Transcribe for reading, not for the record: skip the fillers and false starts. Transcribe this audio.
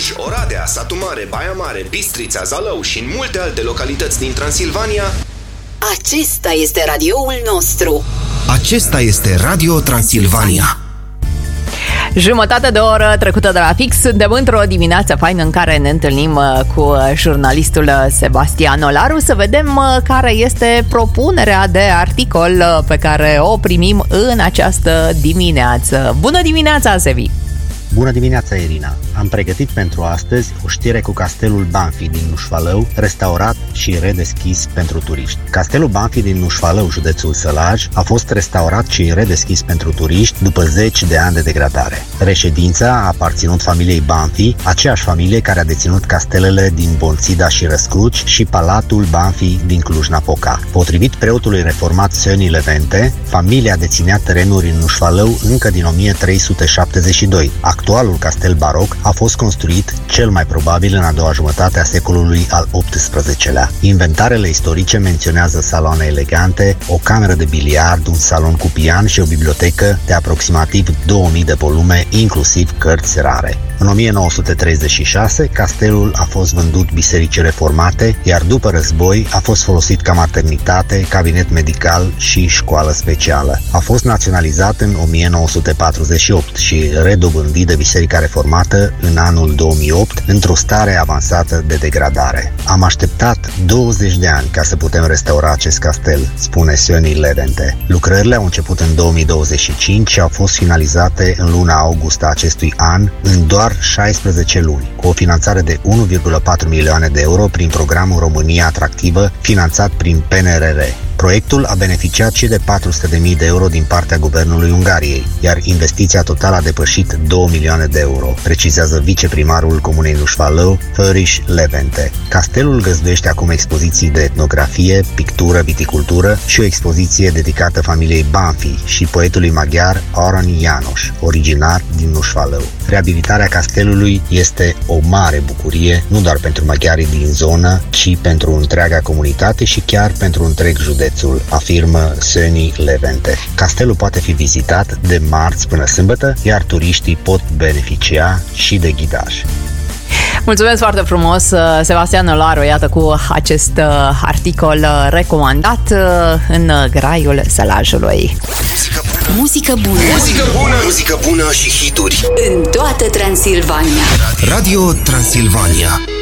Cluj, Oradea, Satu Mare, Baia Mare, Bistrița, Zalău și în multe alte localități din Transilvania. Acesta este radioul nostru. Acesta este Radio Transilvania. Jumătate de oră trecută de la fix. Suntem într-o dimineață faină în care ne întâlnim cu jurnalistul Sebastian Olaru să vedem care este propunerea de articol pe care o primim în această dimineață. Bună dimineața, Sebi! Bună dimineața, Irina! Am pregătit pentru astăzi o știre cu Castelul Banfi din Nușfalău, restaurat și redeschis pentru turiști. Castelul Banfi din Nușfalău, județul Sălaj, a fost restaurat și redeschis pentru turiști după 10 de ani de degradare. Reședința a aparținut familiei Banfi, aceeași familie care a deținut castelele din Bonțida și Răscruci și Palatul Banfi din Cluj-Napoca. Potrivit preotului reformat Söni Levente, familia deținea terenuri în Nușfalău încă din 1372. Actualul castel baroc a fost construit cel mai probabil în a doua jumătate a secolului al XVIII-lea. Inventarele istorice menționează saloane elegante, o cameră de biliard, un salon cu pian și o bibliotecă de aproximativ 2000 de volume, inclusiv cărți rare. În 1936, castelul a fost vândut bisericii reformate, iar după război a fost folosit ca maternitate, cabinet medical și școală specială. A fost naționalizat în 1948 și redobândit de Biserica Reformată în anul 2008, într-o stare avansată de degradare. Am așteptat 20 de ani ca să putem restaura acest castel, spune Söni Levente. Lucrările au început în 2025 și au fost finalizate în luna august a acestui an, în doar 16 luni, cu o finanțare de 1,4 milioane de euro prin programul România Atractivă, finanțat prin PNRR. Proiectul a beneficiat și de 400.000 de euro din partea Guvernului Ungariei, iar investiția totală a depășit 2 milioane de euro, precizează viceprimarul Comunei Nușfalău, Făriș Levente. Castelul găzduiește acum expoziții de etnografie, pictură, viticultură și o expoziție dedicată familiei Banfi și poetului maghiar Aron János, originar din Nușfalău. Reabilitarea castelului este o mare bucurie, nu doar pentru maghiarii din zonă, ci pentru întreaga comunitate și chiar pentru întreg județul, afirmă Söni Levente. Castelul poate fi vizitat de marți până sâmbătă, iar turiștii pot beneficia și de ghidaj. Mulțumesc foarte frumos, Sebastian Olaru, iată, cu acest articol recomandat în graiul Sălajului. Muzică bună. Muzică bună, muzică bună și hituri în toată Transilvania. Radio Transilvania.